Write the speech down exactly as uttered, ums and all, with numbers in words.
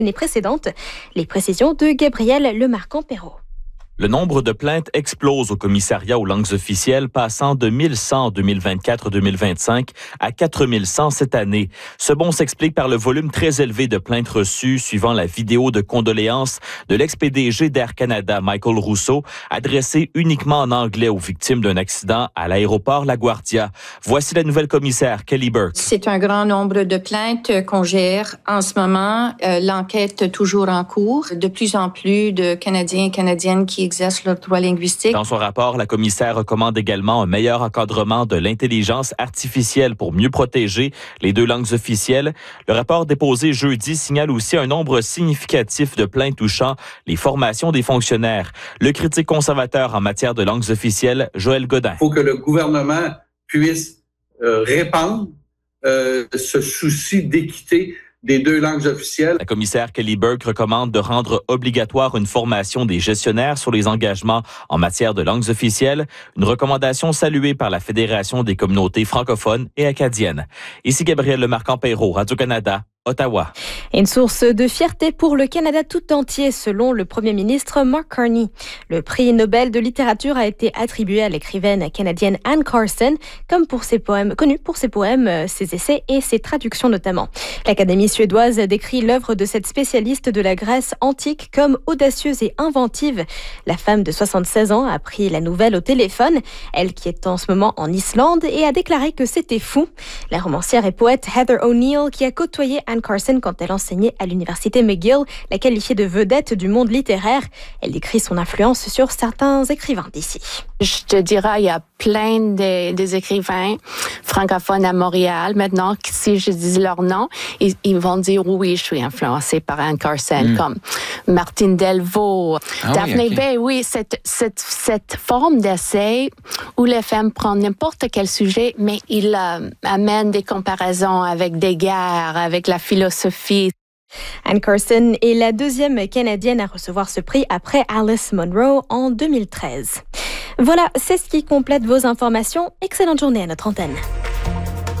l'année précédente. Les précisions de Gabriel Lemarcamp-Perrault. Le nombre de plaintes explose au commissariat aux langues officielles, passant de mille cent en deux mille vingt-quatre deux mille vingt-cinq à quatre mille cent cette année. Ce bond s'explique par le volume très élevé de plaintes reçues suivant la vidéo de condoléances de l'ex-P D G d'Air Canada, Michael Rousseau, adressée uniquement en anglais aux victimes d'un accident à l'aéroport LaGuardia. Voici la nouvelle commissaire, Kelly Burke. C'est un grand nombre de plaintes qu'on gère en ce moment. Euh, l'enquête toujours en cours. De plus en plus de Canadiens et Canadiennes qui exercent leur droit linguistique. Dans son rapport, la commissaire recommande également un meilleur encadrement de l'intelligence artificielle pour mieux protéger les deux langues officielles. Le rapport déposé jeudi signale aussi un nombre significatif de plaintes touchant les formations des fonctionnaires. Le critique conservateur en matière de langues officielles, Joël Godin. Il faut que le gouvernement puisse euh, répandre euh, ce souci d'équité des deux langues officielles. La commissaire Kelly Burke recommande de rendre obligatoire une formation des gestionnaires sur les engagements en matière de langues officielles, une recommandation saluée par la Fédération des communautés francophones et acadiennes. Ici Gabriel Lemarcamp-Perrault, Radio-Canada, Ottawa. Une source de fierté pour le Canada tout entier, selon le premier ministre Mark Carney. Le prix Nobel de littérature a été attribué à l'écrivaine canadienne Anne Carson, comme pour ses poèmes, connue pour ses poèmes, ses essais et ses traductions notamment. L'Académie suédoise décrit l'œuvre de cette spécialiste de la Grèce antique comme audacieuse et inventive. La femme de soixante-seize ans a pris la nouvelle au téléphone, elle qui est en ce moment en Islande, et a déclaré que c'était fou. La romancière et poète Heather O'Neill, qui a côtoyé Anne Carson quand elle enseignait à l'université McGill, la qualifiée de vedette du monde littéraire. Elle décrit son influence sur certains écrivains d'ici. Je te dirais, il y a plein de, des écrivains francophones à Montréal. Maintenant, si je dis leur nom, ils, ils vont dire oui, je suis influencée par Anne Carson, mm. comme Martine Delvaux, ah Daphne oui, okay. Bay. Oui, cette, cette, cette forme d'essai où les femmes prennent n'importe quel sujet, mais ils euh, amènent des comparaisons avec des guerres, avec la philosophie. Anne Carson est la deuxième Canadienne à recevoir ce prix après Alice Munro en deux mille treize. Voilà, c'est ce qui complète vos informations. Excellente journée à notre antenne.